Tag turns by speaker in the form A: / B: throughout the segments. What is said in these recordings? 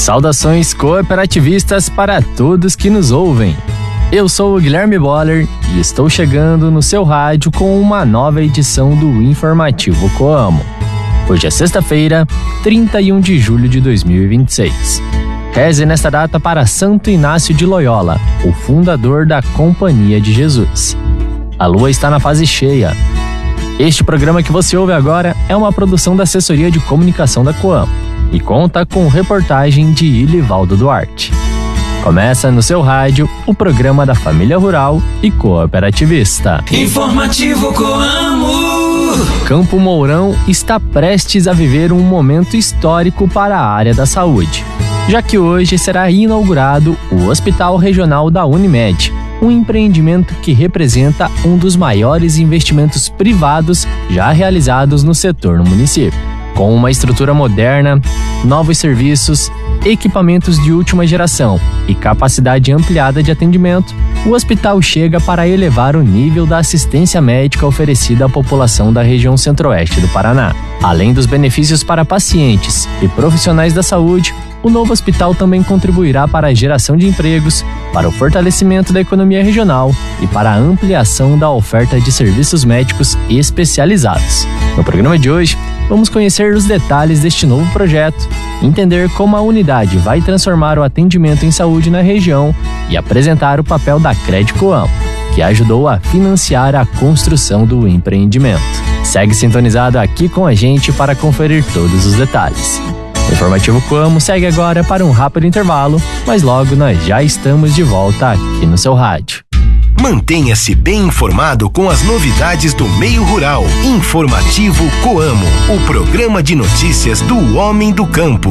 A: Saudações cooperativistas para todos que nos ouvem. Eu sou o Guilherme Boller e estou chegando no seu rádio com uma nova edição do Informativo Coamo. Hoje é sexta-feira, 31 de julho de 2026. Reze nesta data para Santo Inácio de Loyola, o fundador da Companhia de Jesus. A lua está na fase cheia. Este programa que você ouve agora é uma produção da Assessoria de Comunicação da Coamo e conta com reportagem de Ilivaldo Duarte. Começa no seu rádio o programa da família rural e cooperativista.
B: Informativo Coamo.
A: Campo Mourão está prestes a viver um momento histórico para a área da saúde, já que hoje será inaugurado o Hospital Regional da Unimed, um empreendimento que representa um dos maiores investimentos privados já realizados no setor no município. Com uma estrutura moderna, novos serviços, equipamentos de última geração e capacidade ampliada de atendimento, o hospital chega para elevar o nível da assistência médica oferecida à população da região centro-oeste do Paraná. Além dos benefícios para pacientes e profissionais da saúde, o novo hospital também contribuirá para a geração de empregos, para o fortalecimento da economia regional e para a ampliação da oferta de serviços médicos especializados. No programa de hoje, vamos conhecer os detalhes deste novo projeto, entender como a unidade vai transformar o atendimento em saúde na região e apresentar o papel da Credcoamo, que ajudou a financiar a construção do empreendimento. Segue sintonizado aqui com a gente para conferir todos os detalhes. O Informativo Coamo segue agora para um rápido intervalo, mas logo nós já estamos de volta aqui no seu rádio.
C: Mantenha-se bem informado com as novidades do meio rural. Informativo Coamo, o programa de notícias do homem do campo.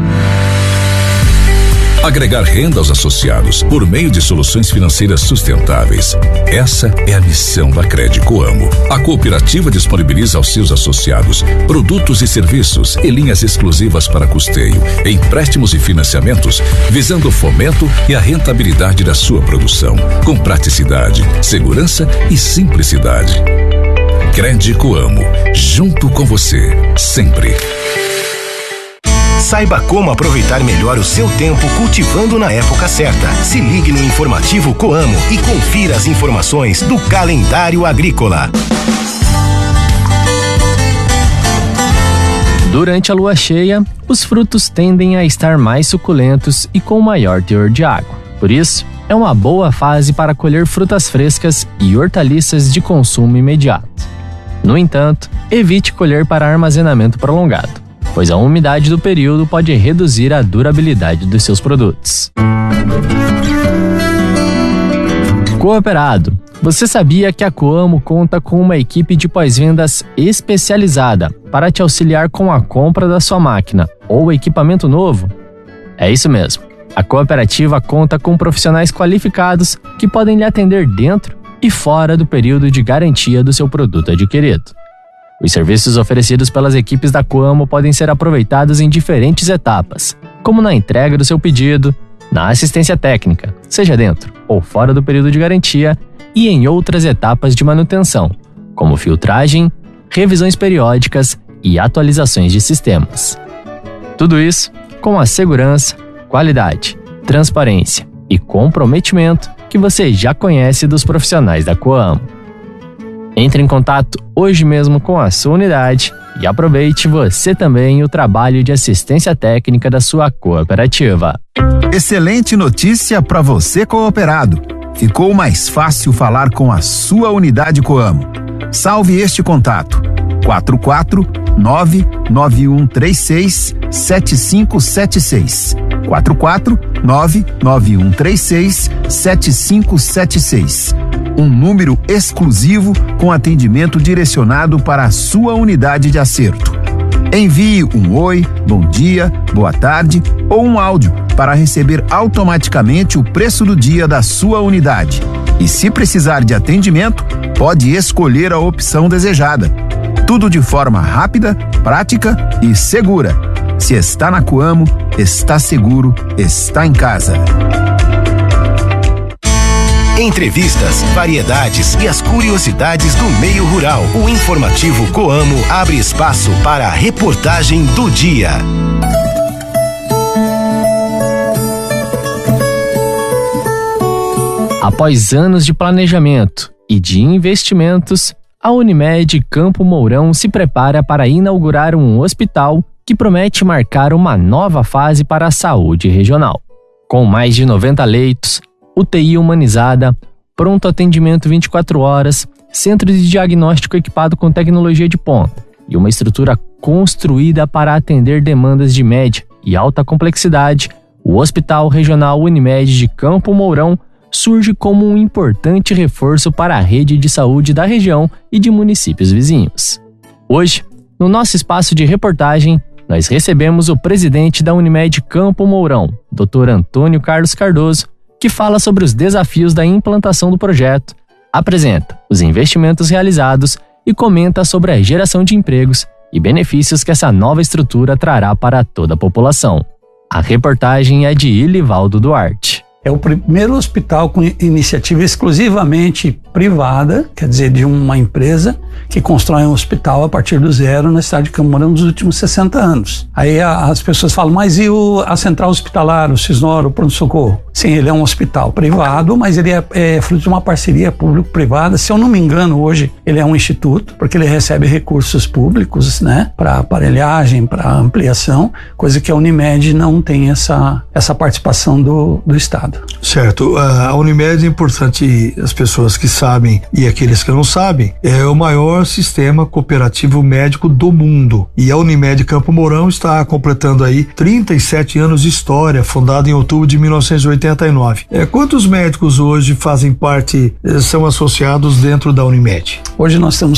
D: Agregar renda aos associados por meio de soluções financeiras sustentáveis. Essa é a missão da Credcoamo. A cooperativa disponibiliza aos seus associados produtos e serviços e linhas exclusivas para custeio, empréstimos e financiamentos, visando o fomento e a rentabilidade da sua produção, com praticidade, segurança e simplicidade. Credcoamo, junto com você, sempre.
C: Saiba como aproveitar melhor o seu tempo cultivando na época certa. Se ligue no Informativo Coamo e confira as informações do calendário agrícola.
A: Durante a lua cheia, os frutos tendem a estar mais suculentos e com maior teor de água. Por isso, é uma boa fase para colher frutas frescas e hortaliças de consumo imediato. No entanto, evite colher para armazenamento prolongado, pois a umidade do período pode reduzir a durabilidade dos seus produtos. Cooperado. Você sabia que a Coamo conta com uma equipe de pós-vendas especializada para te auxiliar com a compra da sua máquina ou equipamento novo? É isso mesmo. A cooperativa conta com profissionais qualificados que podem lhe atender dentro e fora do período de garantia do seu produto adquirido. Os serviços oferecidos pelas equipes da Coamo podem ser aproveitados em diferentes etapas, como na entrega do seu pedido, na assistência técnica, seja dentro ou fora do período de garantia, e em outras etapas de manutenção, como filtragem, revisões periódicas e atualizações de sistemas. Tudo isso com a segurança, qualidade, transparência e comprometimento que você já conhece dos profissionais da Coamo. Entre em contato hoje mesmo com a sua unidade e aproveite você também o trabalho de assistência técnica da sua cooperativa.
E: Excelente notícia para você cooperado. Ficou mais fácil falar com a sua unidade Coamo. Salve este contato: 449-9136-7576. 449-9136-7576. Um número exclusivo com atendimento direcionado para a sua unidade de acerto. Envie um oi, bom dia, boa tarde ou um áudio para receber automaticamente o preço do dia da sua unidade. E se precisar de atendimento, pode escolher a opção desejada. Tudo de forma rápida, prática e segura. Se está na Coamo, está seguro, está em casa.
C: Entrevistas, variedades e as curiosidades do meio rural. O Informativo Coamo abre espaço para a reportagem do dia.
A: Após anos de planejamento e de investimentos, a Unimed Campo Mourão se prepara para inaugurar um hospital que promete marcar uma nova fase para a saúde regional. Com mais de 90 leitos, UTI humanizada, pronto atendimento 24 horas, centro de diagnóstico equipado com tecnologia de ponta e uma estrutura construída para atender demandas de média e alta complexidade, o Hospital Regional Unimed de Campo Mourão surge como um importante reforço para a rede de saúde da região e de municípios vizinhos. Hoje, no nosso espaço de reportagem, nós recebemos o presidente da Unimed Campo Mourão, Dr. Antônio Carlos Cardoso, que fala sobre os desafios da implantação do projeto, apresenta os investimentos realizados e comenta sobre a geração de empregos e benefícios que essa nova estrutura trará para toda a população. A reportagem é de Ilivaldo Duarte.
F: É o primeiro hospital com iniciativa exclusivamente privada, quer dizer, de uma empresa que constrói um hospital a partir do zero na cidade de Campo Mourão nos últimos 60 anos. Aí as pessoas falam, mas e a central hospitalar, o Cisnor, o pronto-socorro? Sim, ele é um hospital privado, mas ele é fruto de uma parceria público-privada. Se eu não me engano, hoje ele é um instituto, porque ele recebe recursos públicos, né, para aparelhagem, para ampliação, coisa que a Unimed não tem essa participação do Estado.
G: Certo. A Unimed é importante, as pessoas que sabem e aqueles que não sabem, é o maior sistema cooperativo médico do mundo. E a Unimed Campo Mourão está completando aí 37 anos de história, fundada em outubro de 1989. Quantos médicos hoje fazem parte, são associados dentro da Unimed?
F: Hoje nós temos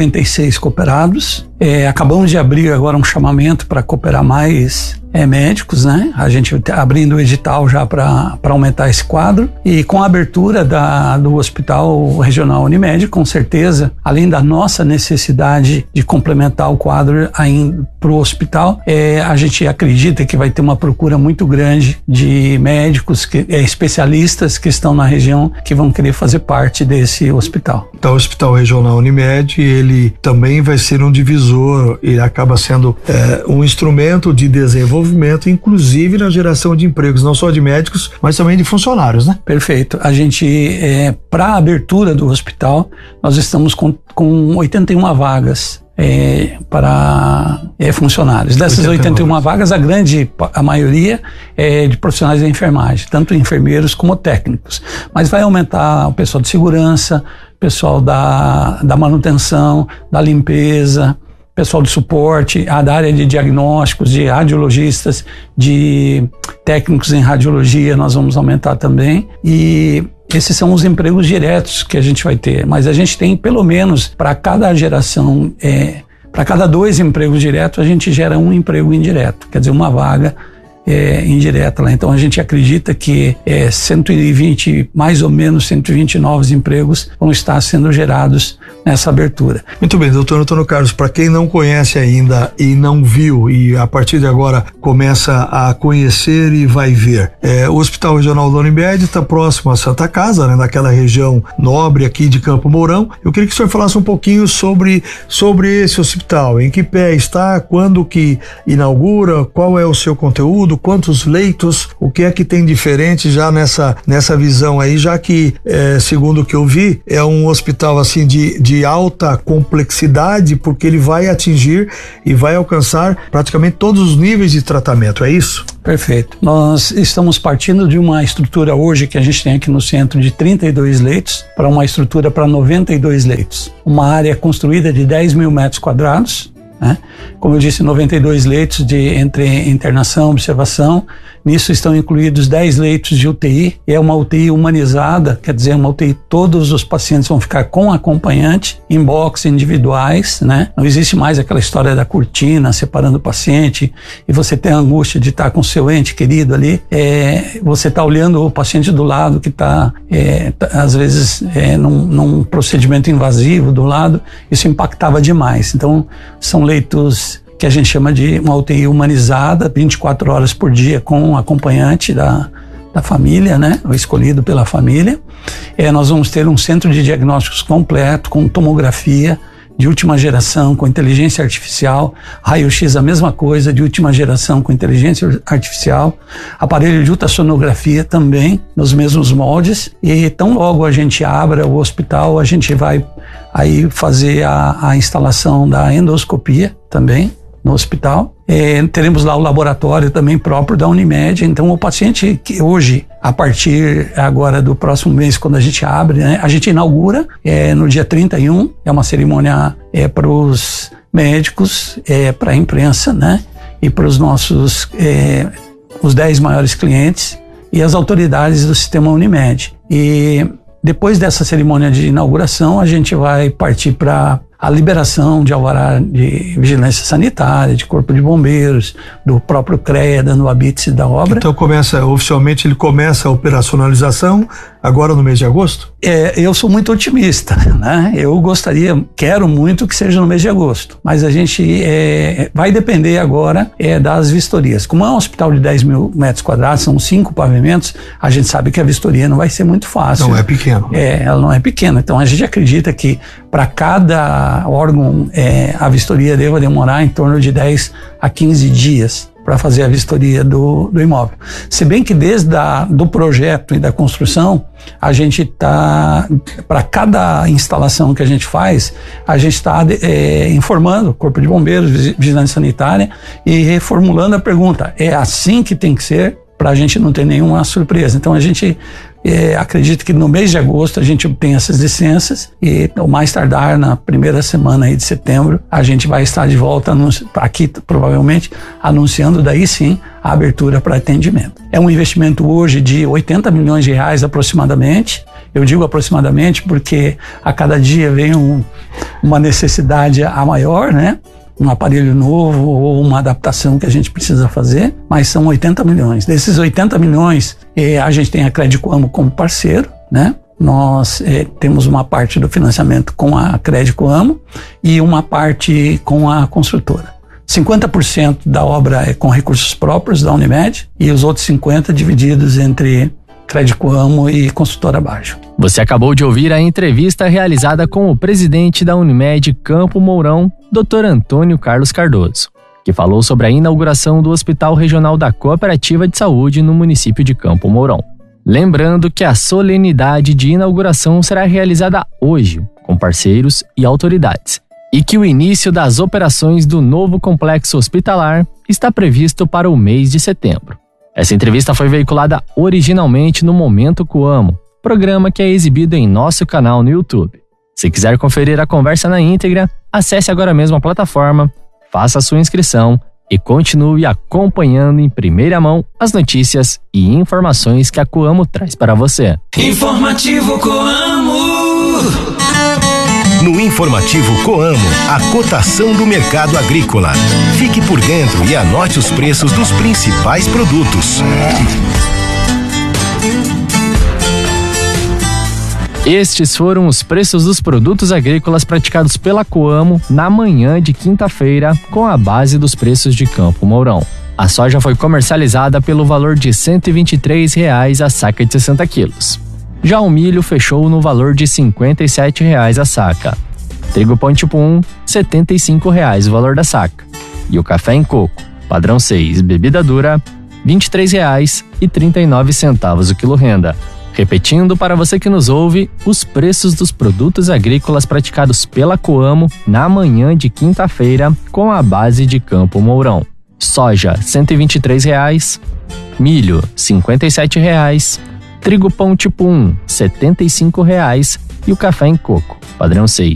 F: 146 cooperados. Acabamos de abrir agora um chamamento para cooperar mais médicos, né? A gente tá abrindo o edital já para aumentar esse quadro, e com a abertura do Hospital Regional Unimed, com certeza, além da nossa necessidade de complementar o quadro para o hospital, a gente acredita que vai ter uma procura muito grande de médicos, especialistas que estão na região, que vão querer fazer parte desse hospital.
G: Então, o Hospital Regional Unimed, ele também vai ser um divisor, ele acaba sendo um instrumento de desenvolvimento, inclusive na geração de empregos, não só de médicos, mas também de funcionários, né?
F: Perfeito. A gente, para a abertura do hospital, nós estamos com 81 vagas para funcionários. Dessas 81 vagas, a maioria é de profissionais da enfermagem, tanto enfermeiros como técnicos. Mas vai aumentar o pessoal de segurança, pessoal da manutenção, da limpeza, pessoal de suporte, da área de diagnósticos, de radiologistas, de técnicos em radiologia, nós vamos aumentar também. E esses são os empregos diretos que a gente vai ter, mas a gente tem pelo menos para cada geração, para cada 2 empregos diretos, a gente gera um emprego indireto, quer dizer, uma vaga indireta lá. Então a gente acredita que 120, mais ou menos 120 novos empregos vão estar sendo gerados nessa abertura.
G: Muito bem, doutor Antônio Carlos, para quem não conhece ainda e não viu, e a partir de agora começa a conhecer e vai ver, o Hospital Regional da Unimed está próximo à Santa Casa, né, naquela região nobre aqui de Campo Mourão. Eu queria que o senhor falasse um pouquinho sobre esse hospital, em que pé está, quando que inaugura, qual é o seu conteúdo, quantos leitos, o que é que tem diferente já nessa visão aí, já que, segundo o que eu vi, é um hospital assim de alta complexidade, porque ele vai atingir e vai alcançar praticamente todos os níveis de tratamento, é isso?
F: Perfeito. Nós estamos partindo de uma estrutura hoje que a gente tem aqui no centro de 32 leitos para uma estrutura para 92 leitos. Uma área construída de 10 mil metros quadrados, né? Como eu disse, 92 leitos entre internação, observação. Nisso estão incluídos 10 leitos de UTI. É uma UTI humanizada, quer dizer, uma UTI, todos os pacientes vão ficar com acompanhante, em boxes individuais, né? Não existe mais aquela história da cortina separando o paciente e você tem a angústia de estar com seu ente querido ali. Você está olhando o paciente do lado que está, às vezes, num procedimento invasivo do lado. Isso impactava demais. Então, são leitos que a gente chama de uma UTI humanizada, 24 horas por dia com um acompanhante da família, né? Ou escolhido pela família. Nós vamos ter um centro de diagnósticos completo, com tomografia, de última geração com inteligência artificial, raio-x a mesma coisa, de última geração com inteligência artificial, aparelho de ultrassonografia também, nos mesmos moldes, e tão logo a gente abra o hospital, a gente vai aí fazer a instalação da endoscopia também no hospital. Teremos lá o laboratório também próprio da Unimed. Então o paciente que hoje, a partir agora do próximo mês, quando a gente abre, né, a gente inaugura no dia 31, é uma cerimônia para os médicos, para a imprensa, né, e para os nossos os 10 maiores clientes e as autoridades do sistema Unimed. E depois dessa cerimônia de inauguração, a gente vai partir para a liberação de alvará de vigilância sanitária, de corpo de bombeiros, do próprio CREA, dando o habite da obra.
G: Então oficialmente ele começa a operacionalização agora no mês de agosto?
F: Eu sou muito otimista, né? Eu quero muito que seja no mês de agosto, mas a gente vai depender agora das vistorias. Como é um hospital de 10 mil metros quadrados, são 5 pavimentos, a gente sabe que a vistoria não vai ser muito fácil.
G: Não é pequeno.
F: Ela não é pequena, então a gente acredita que para cada órgão a vistoria deva demorar em torno de 10 a 15 dias para fazer a vistoria do imóvel. Se bem que desde do projeto e da construção, a gente está, para cada instalação que a gente faz, a gente está informando o Corpo de Bombeiros, Vigilância Sanitária e reformulando a pergunta. É assim que tem que ser, para a gente não ter nenhuma surpresa. Então a gente acredito que no mês de agosto a gente obtenha essas licenças e ao mais tardar na primeira semana aí de setembro a gente vai estar de volta aqui provavelmente anunciando daí sim a abertura para atendimento. É um investimento hoje de 80 milhões de reais aproximadamente. Eu digo aproximadamente porque a cada dia vem uma necessidade a maior, né? Um aparelho novo ou uma adaptação que a gente precisa fazer, mas são 80 milhões. Desses 80 milhões, a gente tem a Crédito Coamo como parceiro, né? Nós temos uma parte do financiamento com a Crédito Coamo e uma parte com a construtora. 50% da obra é com recursos próprios da Unimed e os outros 50% divididos entre Crédito Coamo e Construtora Bajo.
A: Você acabou de ouvir a entrevista realizada com o presidente da Unimed Campo Mourão, Dr. Antônio Carlos Cardoso, que falou sobre a inauguração do Hospital Regional da Cooperativa de Saúde no município de Campo Mourão. Lembrando que a solenidade de inauguração será realizada hoje, com parceiros e autoridades, e que o início das operações do novo complexo hospitalar está previsto para o mês de setembro. Essa entrevista foi veiculada originalmente no Momento Coamo, programa que é exibido em nosso canal no YouTube. Se quiser conferir a conversa na íntegra, acesse agora mesmo a plataforma, faça a sua inscrição e continue acompanhando em primeira mão as notícias e informações que a Coamo traz para você.
B: Informativo Coamo.
C: No Informativo Coamo, a cotação do mercado agrícola. Fique por dentro e anote os preços dos principais produtos.
A: Estes foram os preços dos produtos agrícolas praticados pela Coamo na manhã de quinta-feira, com a base dos preços de Campo Mourão. A soja foi comercializada pelo valor de R$ 123,00 a saca de 60 quilos. Já o milho fechou no valor de R$ 57,00 a saca. Trigo pão tipo 1, R$ 75,00 o valor da saca. E o café em coco, padrão 6, bebida dura, R$ 23,39 o quilo renda. Repetindo para você que nos ouve, os preços dos produtos agrícolas praticados pela Coamo na manhã de quinta-feira com a base de Campo Mourão. Soja, R$ 123,00, milho, R$ 57,00, trigo pão tipo 1, R$ 75,00 e o café em coco, padrão 6,